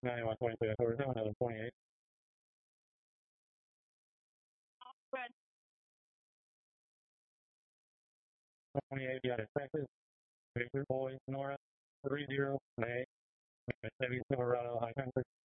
126, over 728. Red. 28, United Texas. Victor Boy, Nora. 30, May. Chevy Silverado, high country.